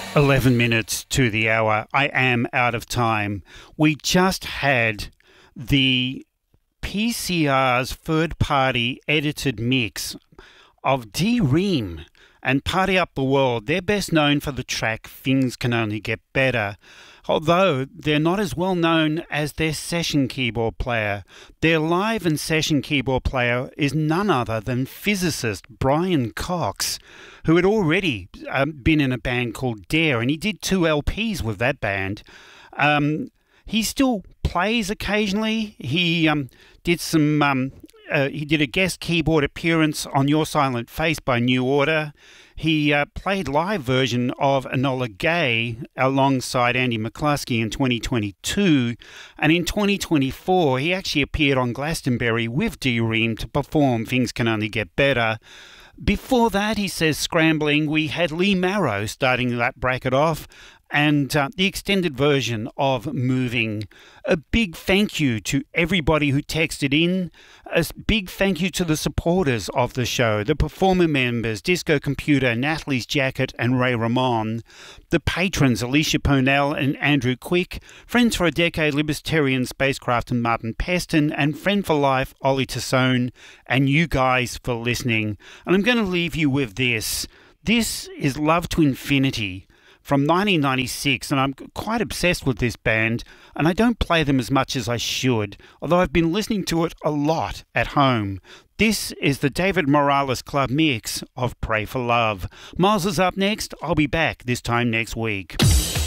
11 minutes to the hour. I am out of time. We just had the PCR's third-party edited mix of D-Ream and Party Up the World. They're best known for the track Things Can Only Get Better, although they're not as well known as their session keyboard player. Their live and session keyboard player is none other than physicist Brian Cox, who had already been in a band called Dare, and he did 2 LPs with that band. He still plays occasionally. He did some... he did a guest keyboard appearance on Your Silent Face by New Order. He played live version of Enola Gay alongside Andy McCluskey in 2022. And in 2024, he actually appeared on Glastonbury with D-Ream to perform Things Can Only Get Better. Before that, he says, scrambling, we had Lee Marrow starting that bracket off, and the extended version of Moving. A big thank you to everybody who texted in. A big thank you to the supporters of the show, the performer members, Disco Computer, Natalie's Jacket and Ray Ramon, the patrons, Alicia Ponell and Andrew Quick, Friends for a Decade, Libertarian Spacecraft and Martin Peston, and Friend for Life, Ollie Tassone, and you guys for listening. And I'm going to leave you with this. This is Love to Infinity from 1996, and I'm quite obsessed with this band, and I don't play them as much as I should, although I've been listening to it a lot at home. This is the David Morales Club mix of Pray for Love. Miles is up next. I'll be back this time next week.